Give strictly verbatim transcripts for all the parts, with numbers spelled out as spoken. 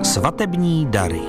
Svatební dary.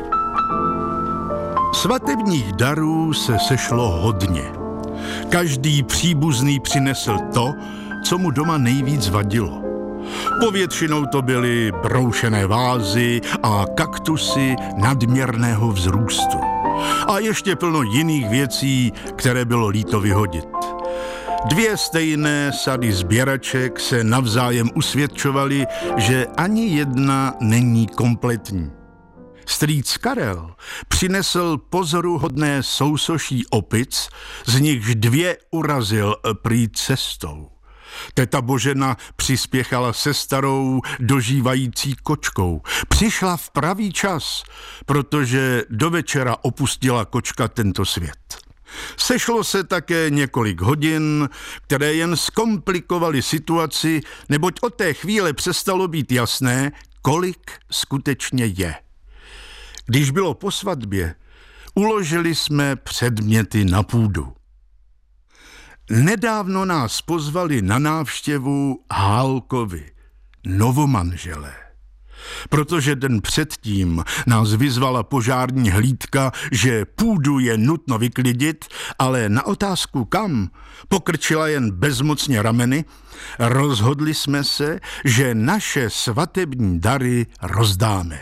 Svatebních darů se sešlo hodně. Každý příbuzný přinesl to, co mu doma nejvíc vadilo. Povětšinou to byly broušené vázy a kaktusy nadměrného vzrůstu. A ještě plno jiných věcí, které bylo líto vyhodit. Dvě stejné sady sběraček se navzájem usvědčovaly, že ani jedna není kompletní. Strýc Karel přinesl pozoruhodné sousoší opic, z nichž dvě urazil prý cestou. Teta Božena přispěchala se starou dožívající kočkou. Přišla v pravý čas, protože do večera opustila kočka tento svět. Sešlo se také několik hodin, které jen zkomplikovaly situaci, neboť od té chvíle přestalo být jasné, kolik skutečně je. Když bylo po svatbě, uložili jsme předměty na půdu. Nedávno nás pozvali na návštěvu Hálkovi, novomanželé. Protože den předtím nás vyzvala požární hlídka, že půdu je nutno vyklidit, ale na otázku kam pokrčila jen bezmocně rameny, rozhodli jsme se, že naše svatební dary rozdáme.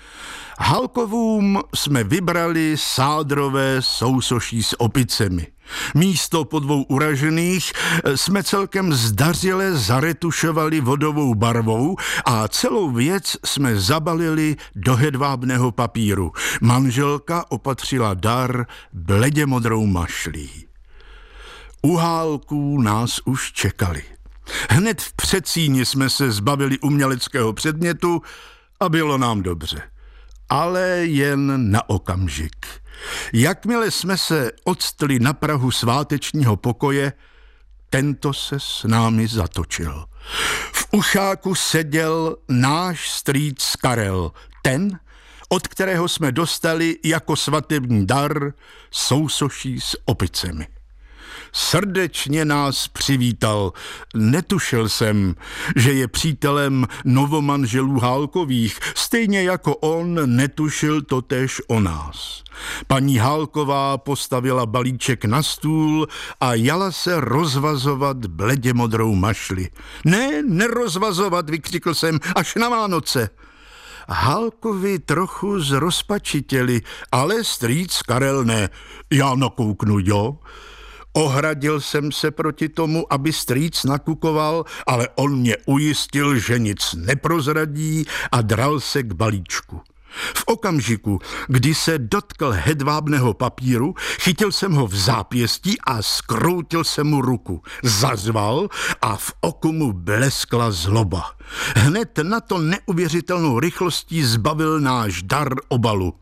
Hálkovům jsme vybrali sádrové sousoší s opicemi. Místo po dvou uražených jsme celkem zdařile zaretušovali vodovou barvou a celou věc jsme zabalili do hedvábného papíru. Manželka opatřila dar bledě modrou mašlí. U Hálků nás už čekali. Hned v předsíni jsme se zbavili uměleckého předmětu a bylo nám dobře. Ale jen na okamžik. Jakmile jsme se octli na prahu svátečního pokoje, tento se s námi zatočil. V ušáku seděl náš strýc Karel, ten, od kterého jsme dostali jako svatební dar sousoší s opicemi. Srdečně nás přivítal. Netušil jsem, že je přítelem novomanželů Hálkových, stejně jako on netušil totéž o nás. Paní Hálková postavila balíček na stůl a jala se rozvazovat bledě modrou mašli. Ne, nerozvazovat, vykřikl jsem, až na Vánoce. Hálkovi trochu zrozpačitěli, ale strýc Karel ne. Já nakouknu, jo? Ohradil jsem se proti tomu, aby strýc nakukoval, ale on mě ujistil, že nic neprozradí a dral se k balíčku. V okamžiku, kdy se dotkl hedvábného papíru, chytil jsem ho v zápěstí a skroutil jsem mu ruku. Zařval a v oku mu bleskla zloba. Hned na to neuvěřitelnou rychlostí zbavil náš dar obalu.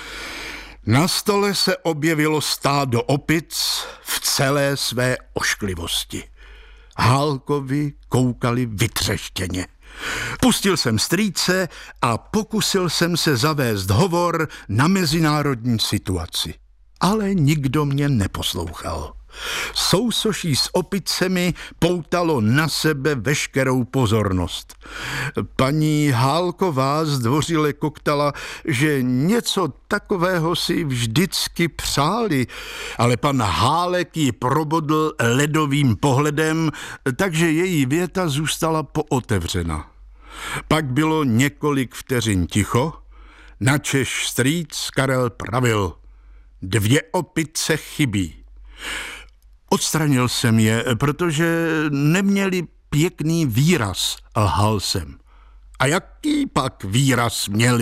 Na stole se objevilo stádo opic v celé své ošklivosti. Hálkovi koukali vytřeštěně. Pustil jsem strýce a pokusil jsem se zavést hovor na mezinárodní situaci. Ale nikdo mě neposlouchal. Sousoší s opicemi poutalo na sebe veškerou pozornost. Paní Hálková zdvořile koktala, že něco takového si vždycky přáli, ale pan Hálek ji probodl ledovým pohledem, takže její věta zůstala pootevřena. Pak bylo několik vteřin ticho, načež strýc Karel pravil: dvě opice chybí. Odstranil jsem je, protože neměli pěkný výraz, lhal jsem. A jaký pak výraz měli?